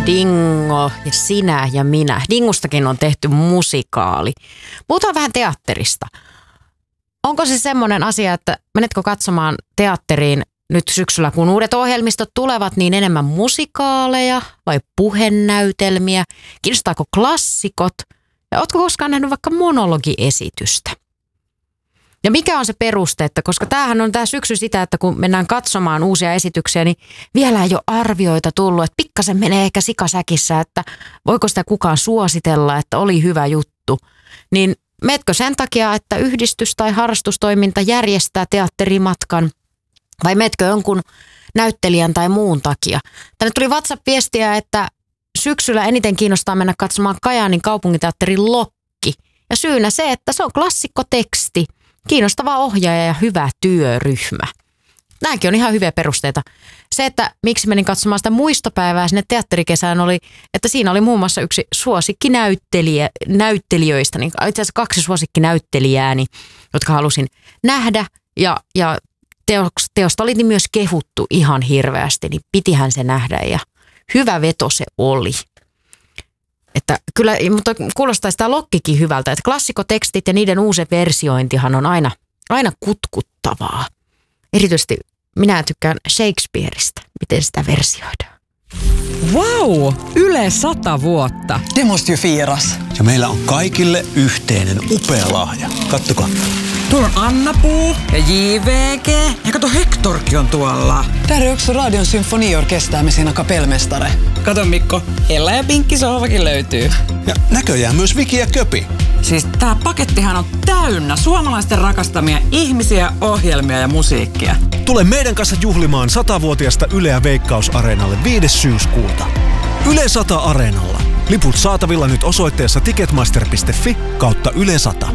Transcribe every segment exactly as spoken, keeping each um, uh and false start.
Dingo ja Sinä ja minä. Dingustakin on tehty musikaali. Puhutaan vähän teatterista. Onko se semmoinen asia, että menetkö katsomaan teatteriin nyt syksyllä, kun uudet ohjelmistot tulevat, niin enemmän musikaaleja vai puhenäytelmiä? Kiinnostaako klassikot? Ja ootko koskaan nähnyt vaikka monologiesitystä? Ja mikä on se peruste, että koska tämähän on tämä syksy sitä, että kun mennään katsomaan uusia esityksiä, niin vielä ei ole arvioita tullut, että pikkasen menee ehkä sikasäkissä, että voiko sitä kukaan suositella, että oli hyvä juttu. Niin meetkö sen takia, että yhdistys tai harrastustoiminta järjestää teatterimatkan vai meetkö jonkun näyttelijän tai muun takia? Tänne tuli WhatsApp-viestiä, että syksyllä eniten kiinnostaa mennä katsomaan Kajaanin kaupunginteatterin Lokki. Ja syynä se, että se on klassikkoteksti, kiinnostava ohjaaja ja hyvä työryhmä. Nämäkin on ihan hyviä perusteita. Se, että miksi menin katsomaan sitä muistopäivää sinne teatterikesään oli, että siinä oli muun muassa yksi suosikkinäyttelijä, näyttelijöistä, niin itse asiassa kaksi suosikkinäyttelijääni, jotka halusin nähdä ja, ja teosta oli myös kehuttu ihan hirveästi, niin pitihän se nähdä ja hyvä veto se oli. Että kyllä, mutta kuulostaa sitä Lokkikin hyvältä, että klassikotekstit ja niiden uusi versiointihan on aina, aina kutkuttavaa. Erityisesti minä tykkään Shakespeareista, miten sitä versioidaan. Wow! Yle sata vuotta. Det måste ju firas. Ja meillä on kaikille yhteinen upea lahja. Kattokaa. Tuolla on Anna-Puu ja J V G. Ja kato, Hectorkin on tuolla. Där är också Radion symfoniorkester med sina kapellmästare. Kato Mikko, Ella ja Pinkki sohvakin löytyy. Ja näköjään myös Viki ja Köpi. Siis tää pakettihan on täynnä suomalaisten rakastamia ihmisiä, ohjelmia ja musiikkia. Tule meidän kanssa juhlimaan satavuotiaasta Yleä Veikkaus-areenalle viides syyskuuta. Yle sata Areenalla. Liput saatavilla nyt osoitteessa ticketmaster piste fi kautta Yle sata.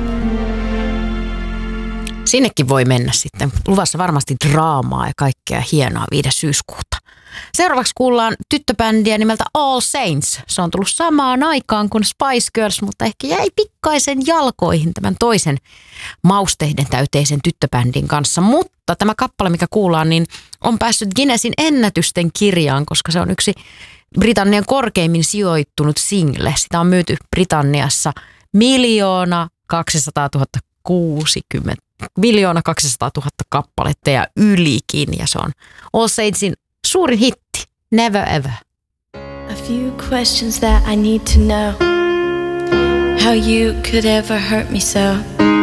Sinnekin voi mennä sitten. Luvassa varmasti draamaa ja kaikkea hienoa viides syyskuuta. Seuraavaksi kuullaan tyttöbändiä nimeltä All Saints. Se on tullut samaan aikaan kuin Spice Girls, mutta ehkä jäi pikkaisen jalkoihin tämän toisen mausteiden täyteisen tyttöbändin kanssa. Mutta tämä kappale, mikä kuullaan, niin on päässyt Guinnessin ennätysten kirjaan, koska se on yksi Britannian korkeimmin sijoittunut single. Sitä on myyty Britanniassa miljoona kaksisataatuhatta kuusikymmentä. Miljoona kaksisataatuhatta kappaletta ja ylikin, ja se on All Saintsin suurin hitti, Never Ever. A few questions that I need to know. How you could ever hurt me so.